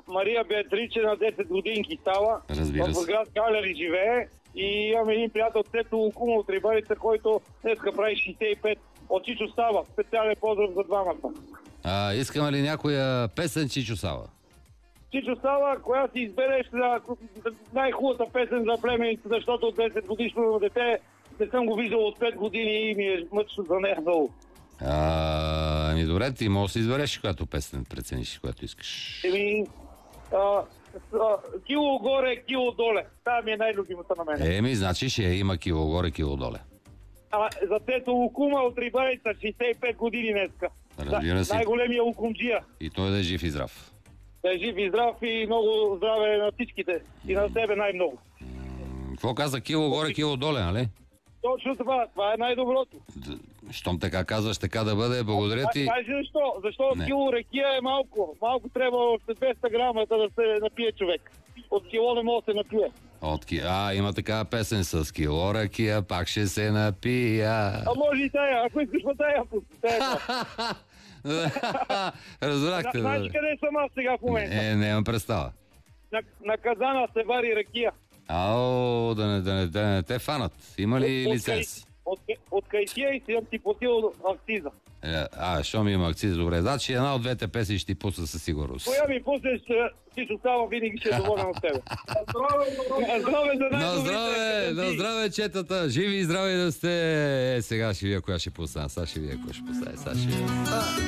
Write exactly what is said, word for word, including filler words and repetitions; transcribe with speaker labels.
Speaker 1: Мария Беатриче на десет годинки става.
Speaker 2: Разбира
Speaker 1: В
Speaker 2: се.
Speaker 1: град Калери живее. И имаме един приятел, Цето Лукума от Рибарица, който днеска прави шейсет и пет. От Чичо Сава. Специален поздрав за двамата.
Speaker 2: А, искаме ли някоя песен, Чичо Сава?
Speaker 1: Чичо Сава, коя си избереш за най-хубавата песен за племените, защото от десет годишно дете не съм го виждал от пет години и ми е мъчно за нея много.
Speaker 2: А, ами добре, ти можеш да си избереш която песен прецениш, която искаш.
Speaker 1: Еми, а, а, кило горе, кило доле. Тая ми е най-любимата на мен.
Speaker 2: Еми, значи ще има кило горе, кило доле.
Speaker 1: А, за Цето Лукума от Рибарица, шейсет и пет години днеска.
Speaker 2: Разбира се.
Speaker 1: Най-големия лукумджия.
Speaker 2: И той да е жив и здрав.
Speaker 1: Да е жив и здрав и много здраве на всичките. И на тебе най-много.
Speaker 2: Какво каза кило горе, кило доле, нали?
Speaker 1: Точно това. Това е най-доброто.
Speaker 2: Д- Щом така казваш, така да бъде. Благодаря ти.
Speaker 1: Знаеш защо? Защото
Speaker 2: Не.
Speaker 1: кило рекия е малко. Малко трябва още двеста грама да се напие човек. От кило не може да се напие.
Speaker 2: От ки... А, има такава песен с кило ракия, пак ще се напия.
Speaker 1: А може и тая, ако искаш по тая, тая.
Speaker 2: Разбрахте,
Speaker 1: Знаеш
Speaker 2: да.
Speaker 1: къде съм аз сега в момента?
Speaker 2: Е, нямам представа.
Speaker 1: На, на казана се вари ракия.
Speaker 2: Ао, да не, да не, да не те фанат. Има ли
Speaker 1: От- от
Speaker 2: лиценз?
Speaker 1: кай- От, от кайтия и си ти платил акциза.
Speaker 2: Е, А, що ми има акциз, добре. Значи една от двете песни ще ти пусна със сигурност.
Speaker 1: Коя ми пуснеш, ти остава, винаги ще е доволен от тебе. Здраве, здраве за
Speaker 2: На
Speaker 1: най-добрите
Speaker 2: здраве, на
Speaker 1: кънти.
Speaker 2: здраве, четата! Живи и здрави да сте! Е, сега ще вия коя ще пусна. Сега ще вия коя ще пусна. Сега ще вия.